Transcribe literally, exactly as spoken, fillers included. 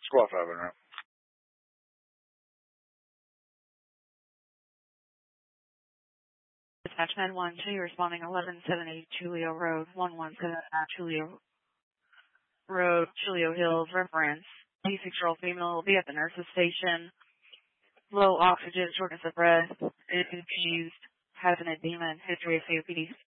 Squad five in route. Dispatchman one two, responding eleven seventy Julio Road, one one seven Julio Road, Julio Hills, reference. eighty-six-year-old female will be at the nurse's station. Low oxygen, shortness of breath, is confused, has an edema, and history of C O P D.